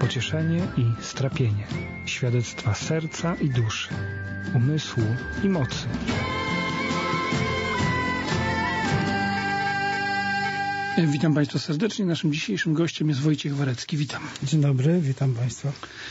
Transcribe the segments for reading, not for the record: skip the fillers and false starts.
pocieszenie i strapienie, świadectwa serca i duszy, umysłu i mocy. Witam Państwa serdecznie. Naszym dzisiejszym gościem jest Wojciech Warecki. Witam. Dzień dobry, witam Państwa.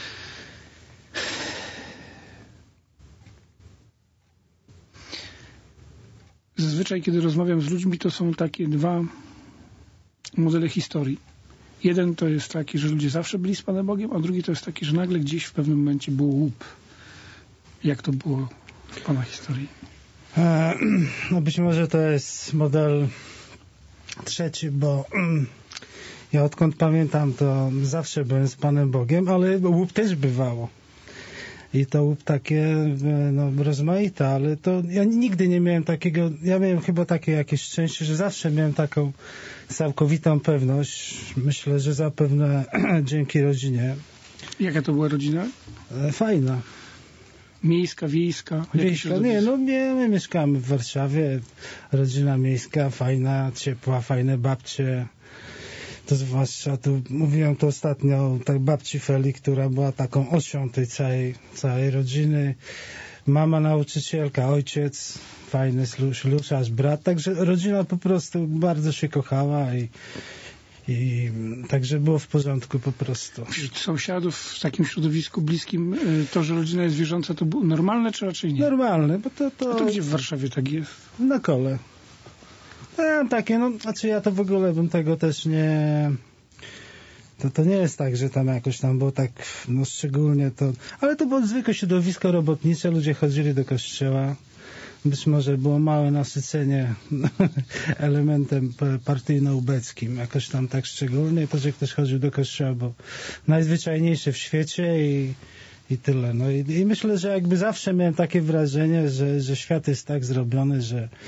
Zazwyczaj, kiedy rozmawiam z ludźmi, to są takie dwa modele historii. Jeden to jest taki, że ludzie zawsze byli z Panem Bogiem, a drugi to jest taki, że nagle gdzieś w pewnym momencie było łup. Jak to było w Pana historii? No być może to jest model trzeci, bo ja odkąd pamiętam, to zawsze byłem z Panem Bogiem, ale łup też bywało. I to łup takie rozmaite, ale to ja nigdy nie miałem takiego, ja miałem chyba takie jakieś szczęście, że zawsze miałem taką całkowitą pewność. Myślę, że zapewne dzięki rodzinie. Jaka to była rodzina? Fajna. Miejska, wiejska? Wiejska, my mieszkamy w Warszawie. Rodzina miejska, fajna, ciepła, fajne babcie. To zwłaszcza, tu mówiłem to ostatnio o tak babci Feli, która była taką osią tej całej rodziny. Mama nauczycielka, ojciec, fajny ślusarz, brat. Także rodzina po prostu bardzo się kochała i także było w porządku po prostu. Wśród sąsiadów w takim środowisku bliskim to, że rodzina jest wierząca, to było normalne czy raczej nie? Normalne, bo A to gdzie w Warszawie tak jest? Na Kole. Takie, ja to w ogóle bym tego też nie... To nie jest tak, że tam jakoś tam było tak, szczególnie to... Ale to było zwykłe środowisko robotnicze, ludzie chodzili do kościoła. Być może było małe nasycenie elementem partyjno-ubeckim, jakoś tam tak szczególnie, to, że ktoś chodził do kościoła, bo najzwyczajniejsze w świecie i tyle. No i myślę, że jakby zawsze miałem takie wrażenie, że świat jest tak zrobiony,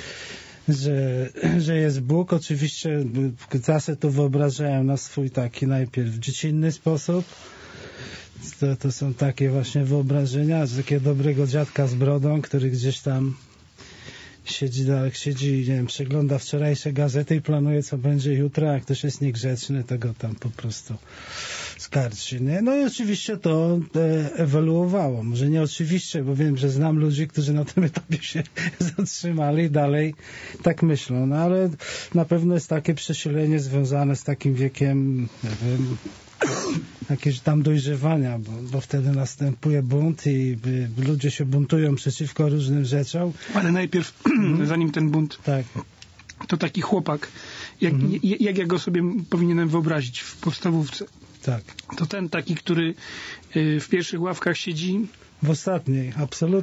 że jest Bóg. Oczywiście zawsze to wyobrażałem na swój taki najpierw dziecinny sposób. To są takie właśnie wyobrażenia, z takiego dobrego dziadka z brodą, który gdzieś tam siedzi, nie wiem, przegląda wczorajsze gazety i planuje, co będzie jutro, a jak ktoś jest niegrzeczny, to go tam po prostu skarci, nie? No i oczywiście to ewoluowało. Może nie oczywiście, bo wiem, że znam ludzi, którzy na tym etapie się zatrzymali i dalej tak myślą. No ale na pewno jest takie przesilenie związane z takim wiekiem, nie wiem, jakieś tam dojrzewania, bo wtedy następuje bunt i ludzie się buntują przeciwko różnym rzeczom. Ale najpierw, zanim ten bunt, tak. To taki chłopak, jak ja go sobie powinienem wyobrazić w podstawówce. Tak. To ten taki, który w pierwszych ławkach siedzi. W ostatniej, absolutnie.